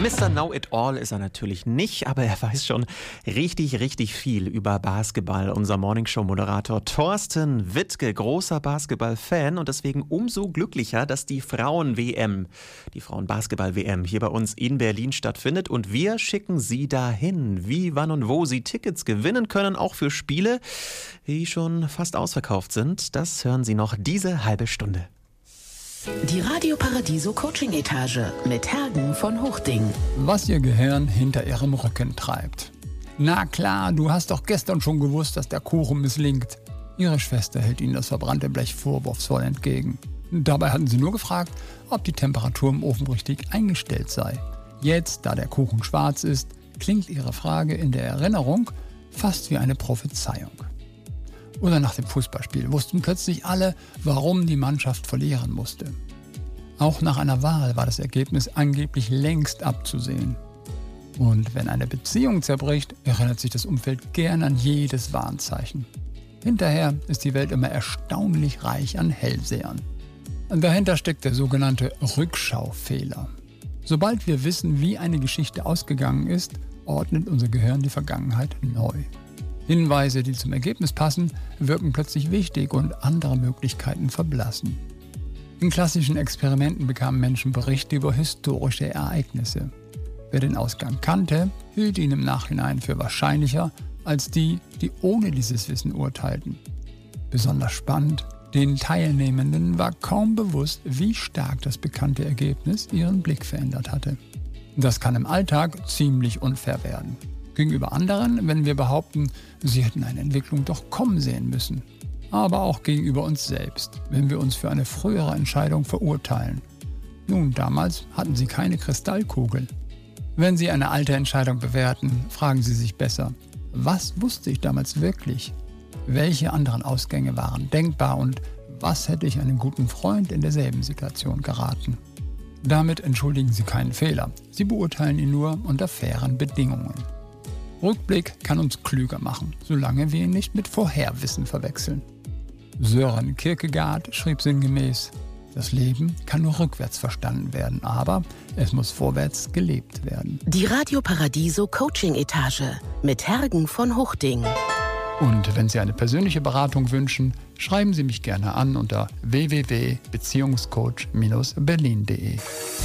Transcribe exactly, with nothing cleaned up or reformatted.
Mister Know-it-all ist er natürlich nicht, aber er weiß schon richtig, richtig viel über Basketball. Unser Morningshow-Moderator Thorsten Wittke, großer Basketball-Fan und deswegen umso glücklicher, dass die Frauen-W M, die Frauen-Basketball-W M hier bei uns in Berlin stattfindet und wir schicken Sie dahin. Wie, wann und wo Sie Tickets gewinnen können, auch für Spiele, die schon fast ausverkauft sind, das hören Sie noch diese halbe Stunde. Die Radio Paradiso Coaching Etage mit Hergen von Hochding. Was Ihr Gehirn hinter Ihrem Rücken treibt. Na klar, du hast doch gestern schon gewusst, dass der Kuchen misslingt. Ihre Schwester hält Ihnen das verbrannte Blech vorwurfsvoll entgegen. Dabei hatten Sie nur gefragt, ob die Temperatur im Ofen richtig eingestellt sei. Jetzt, da der Kuchen schwarz ist, klingt Ihre Frage in der Erinnerung fast wie eine Prophezeiung. Oder nach dem Fußballspiel wussten plötzlich alle, warum die Mannschaft verlieren musste. Auch nach einer Wahl war das Ergebnis angeblich längst abzusehen. Und wenn eine Beziehung zerbricht, erinnert sich das Umfeld gern an jedes Warnzeichen. Hinterher ist die Welt immer erstaunlich reich an Hellsehern. Und dahinter steckt der sogenannte Rückschaufehler. Sobald wir wissen, wie eine Geschichte ausgegangen ist, ordnet unser Gehirn die Vergangenheit neu. Hinweise, die zum Ergebnis passen, wirken plötzlich wichtig und andere Möglichkeiten verblassen. In klassischen Experimenten bekamen Menschen Berichte über historische Ereignisse. Wer den Ausgang kannte, hielt ihn im Nachhinein für wahrscheinlicher als die, die ohne dieses Wissen urteilten. Besonders spannend, den Teilnehmenden war kaum bewusst, wie stark das bekannte Ergebnis ihren Blick verändert hatte. Das kann im Alltag ziemlich unfair werden. Gegenüber anderen, wenn wir behaupten, sie hätten eine Entwicklung doch kommen sehen müssen. Aber auch gegenüber uns selbst, wenn wir uns für eine frühere Entscheidung verurteilen. Nun, damals hatten Sie keine Kristallkugel. Wenn Sie eine alte Entscheidung bewerten, fragen Sie sich besser, was wusste ich damals wirklich? Welche anderen Ausgänge waren denkbar und was hätte ich einem guten Freund in derselben Situation geraten? Damit entschuldigen Sie keinen Fehler. Sie beurteilen ihn nur unter fairen Bedingungen. Rückblick kann uns klüger machen, solange wir ihn nicht mit Vorherwissen verwechseln. Søren Kierkegaard schrieb sinngemäß, das Leben kann nur rückwärts verstanden werden, aber es muss vorwärts gelebt werden. Die Radio Paradiso Coaching Etage mit Hergen von Hochding. Und wenn Sie eine persönliche Beratung wünschen, schreiben Sie mich gerne an unter w w w punkt beziehungscoach Bindestrich berlin punkt de.